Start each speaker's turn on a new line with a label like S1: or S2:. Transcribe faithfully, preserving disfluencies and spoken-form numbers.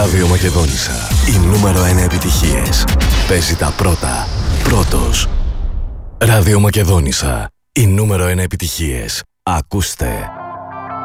S1: Ράδιο Μακεδόνισσα. Οι νούμερο ένα επιτυχίες. Παίζει τα πρώτα. Πρώτος. Ράδιο Μακεδόνισσα. Οι νούμερο ένα επιτυχίες. Ακούστε.